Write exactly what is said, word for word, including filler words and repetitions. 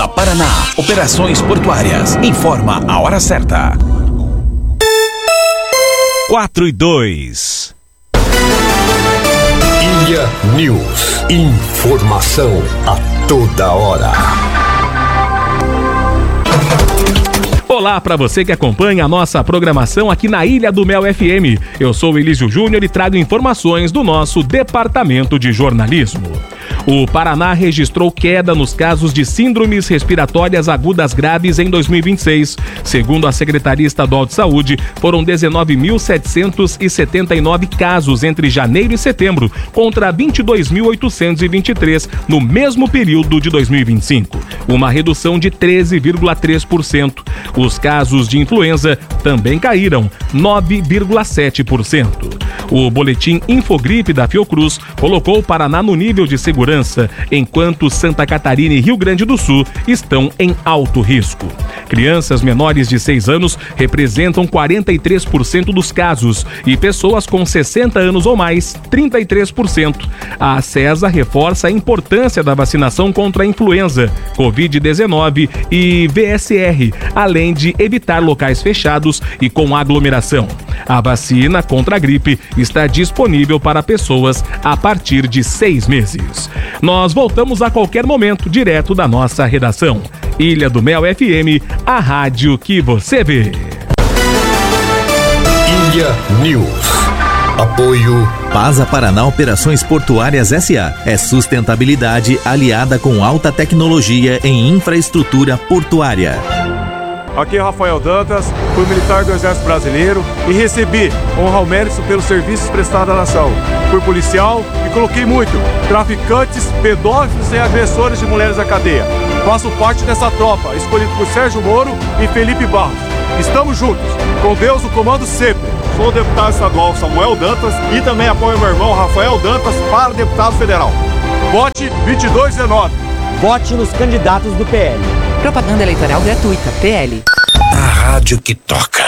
Pasa Paraná. Operações portuárias. Informa a hora certa. quatro e dois. Ilha News. Informação a toda hora. Olá para você que acompanha a nossa programação aqui na Ilha do Mel F M. Eu sou o Elísio Júnior e trago informações do nosso departamento de jornalismo. O Paraná registrou queda nos casos de síndromes respiratórias agudas graves em dois mil e vinte e seis. Segundo a Secretaria Estadual de Saúde, foram dezenove mil setecentos e setenta e nove casos entre janeiro e setembro, contra vinte e dois mil oitocentos e vinte e três no mesmo período de dois mil e vinte e cinco, uma redução de treze vírgula três por cento. Os casos de influenza também caíram, nove vírgula sete por cento. O boletim Infogripe da Fiocruz colocou o Paraná no nível de segurança, enquanto Santa Catarina e Rio Grande do Sul estão em alto risco. Crianças menores de seis anos representam quarenta e três por cento dos casos e pessoas com sessenta anos ou mais, trinta e três por cento. A CESA reforça a importância da vacinação contra a influenza, covid dezenove e V S R, além de evitar locais fechados e com aglomeração. A vacina contra a gripe está disponível para pessoas a partir de seis meses. Nós voltamos a qualquer momento, direto da nossa redação. Ilha do Mel F M, a rádio que você vê. Ilha News. Apoio Pasa Paraná Operações Portuárias S A. É sustentabilidade aliada com alta tecnologia em infraestrutura portuária. Aqui é Rafael Dantas, fui militar do Exército Brasileiro e recebi honra ao mérito pelos serviços prestados à nação. Fui policial e coloquei muito traficantes, pedófilos e agressores de mulheres na cadeia. Faço parte dessa tropa, escolhido por Sérgio Moro e Felipe Barros. Estamos juntos, com Deus no comando sempre. Sou o deputado estadual Samuel Dantas e também apoio meu irmão Rafael Dantas para deputado federal. Vote vinte e dois dezenove. Vote nos candidatos do P L. Propaganda eleitoral gratuita, P L. A rádio que toca.